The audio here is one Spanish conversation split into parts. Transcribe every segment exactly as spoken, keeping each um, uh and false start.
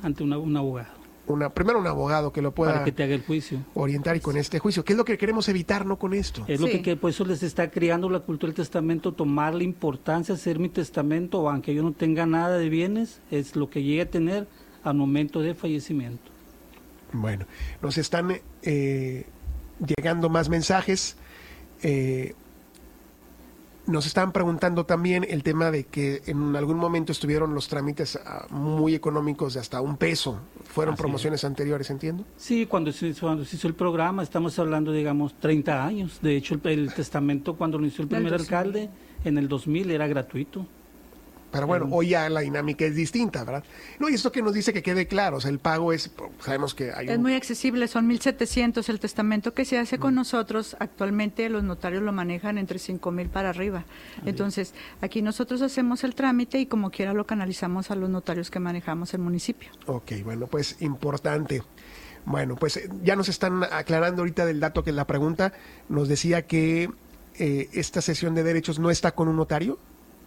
ante una, un abogado. Una, primero un abogado que lo pueda para que te haga el juicio. Orientar y con este juicio. ¿Qué es lo que queremos evitar, no con esto? Es lo sí. que, que por eso les está creando la cultura del testamento, tomar la importancia de hacer mi testamento, o aunque yo no tenga nada de bienes, es lo que llegue a tener al momento de fallecimiento. Bueno, nos están eh, llegando más mensajes. Eh, Nos estaban preguntando también el tema de que en algún momento estuvieron los trámites uh, muy económicos de hasta un peso. Fueron Así promociones es. anteriores, ¿entiendo? Sí, cuando se, cuando se hizo el programa, estamos hablando, digamos, treinta años. De hecho, el, el testamento, cuando lo hizo el primer alcalde, en el dos mil era gratuito. Pero bueno, hoy ya la dinámica es distinta, ¿verdad? No, y esto que nos dice que quede claro, o sea, el pago es, sabemos que hay un... Es muy accesible, son mil setecientos. El testamento que se hace con nosotros, actualmente los notarios lo manejan entre cinco mil para arriba. Entonces, aquí nosotros hacemos el trámite y como quiera lo canalizamos a los notarios que manejamos el municipio. Ok, bueno, pues importante. Bueno, pues ya nos están aclarando ahorita del dato que la pregunta nos decía que eh, esta cesión de derechos no está con un notario.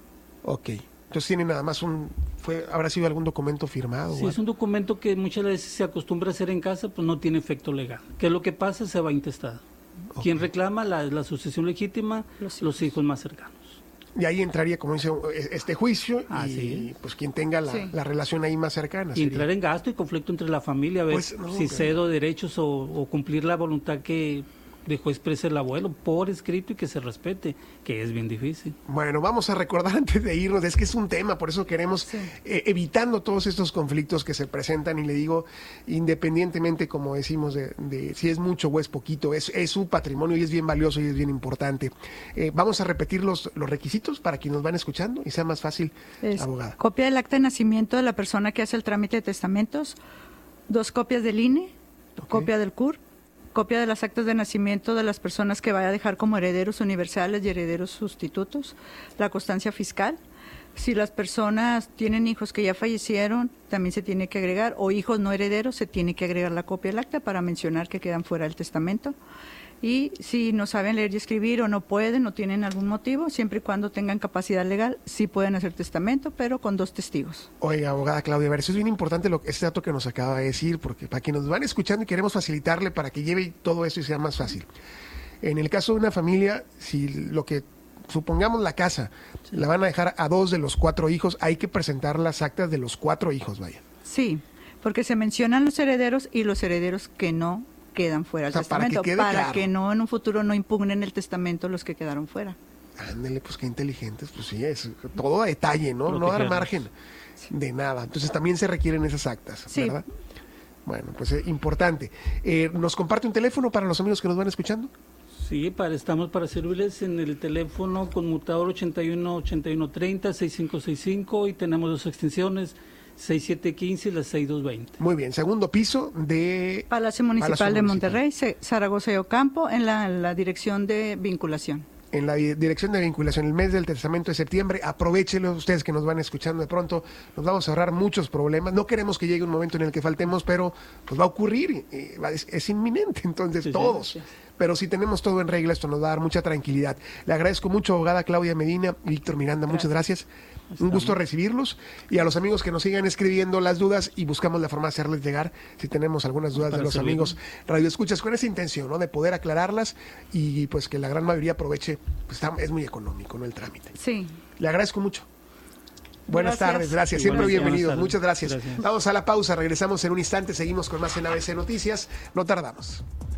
Ok. Entonces tiene nada más un, fue, ¿habrá sido algún documento firmado? Sí, es un documento que muchas veces se acostumbra a hacer en casa, pues no tiene efecto legal. ¿Qué es lo que pasa? Se va intestado. Okay. Quien reclama la, la sucesión legítima, los hijos. los hijos más cercanos. Y ahí entraría, como dice, este juicio ah, y sí. pues quien tenga la, sí. la relación ahí más cercana. Y entrar en gasto y conflicto entre la familia, a ver pues, no, si okay. cedo derechos o, o cumplir la voluntad que dejó expresa el abuelo por escrito y que se respete, que es bien difícil. Bueno, vamos a recordar antes de irnos, es que es un tema, por eso queremos, sí. eh, evitando todos estos conflictos que se presentan, y le digo, independientemente, como decimos, de, de si es mucho o es poquito, es, es su patrimonio y es bien valioso y es bien importante. Eh, vamos a repetir los, los requisitos para quienes nos van escuchando y sea más fácil, es abogada. Copia del acta de nacimiento de la persona que hace el trámite de testamentos, dos copias del I N E, okay. copia del C U R, copia de las actas de nacimiento de las personas que vaya a dejar como herederos universales y herederos sustitutos, la constancia fiscal. Si las personas tienen hijos que ya fallecieron, también se tiene que agregar, o hijos no herederos, se tiene que agregar la copia del acta para mencionar que quedan fuera del testamento. Y si no saben leer y escribir o no pueden o tienen algún motivo, siempre y cuando tengan capacidad legal, sí pueden hacer testamento, pero con dos testigos. Oiga, abogada Claudia, a ver, eso es bien importante lo, este dato que nos acaba de decir, porque para quienes nos van escuchando y queremos facilitarle para que lleve todo esto y sea más fácil. En el caso de una familia, si lo que supongamos la casa, sí. la van a dejar a dos de los cuatro hijos, hay que presentar las actas de los cuatro hijos, vaya. Sí, porque se mencionan los herederos y los herederos que no quedan fuera del o sea, testamento, para, que, para claro. que no en un futuro no impugnen el testamento los que quedaron fuera. Ándele, pues qué inteligentes, pues sí, es todo a detalle, ¿no? No dar margen sí. de nada. Entonces también se requieren esas actas, sí. ¿verdad? Bueno, pues es importante. Eh, ¿Nos comparte un teléfono para los amigos que nos van escuchando? Sí, para, estamos para servirles en el teléfono conmutador ochenta y uno, ochenta y uno treinta, sesenta y cinco sesenta y cinco y tenemos dos extensiones, sesenta y siete quince y la sesenta y dos veinte. Muy bien, segundo piso de Palacio Municipal Palacio de Municipal. Monterrey, Zaragoza y Ocampo, en la, en la dirección de vinculación. En la dirección de vinculación, el mes del testamento de septiembre, aprovechenlo ustedes que nos van escuchando de pronto, nos vamos a ahorrar muchos problemas, no queremos que llegue un momento en el que faltemos, pero pues va a ocurrir, es, es inminente, entonces sí, todos, sí, sí. pero si tenemos todo en regla, esto nos va a dar mucha tranquilidad. Le agradezco mucho, abogada Claudia Medina y Víctor Miranda, gracias. Muchas gracias. Estamos. Un gusto recibirlos, y a los amigos que nos sigan escribiendo las dudas y buscamos la forma de hacerles llegar si tenemos algunas dudas Para de los servir. amigos radioescuchas con esa intención, ¿no? De poder aclararlas y pues que la gran mayoría aproveche, pues está, es muy económico, ¿no? El trámite. Sí. Le agradezco mucho. Buenas gracias. tardes, gracias, siempre Buenas, bienvenidos, muchas gracias. gracias. Vamos a la pausa, regresamos en un instante, seguimos con más en A B C Noticias, no tardamos.